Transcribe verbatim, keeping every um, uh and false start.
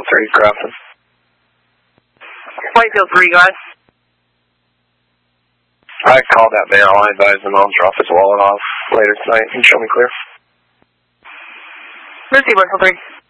Whitefield three, Grafton. Whitefield three, guys. I called that male. I advised him I'll drop his wallet off later tonight and show me clear. Lucy, Whitefield three.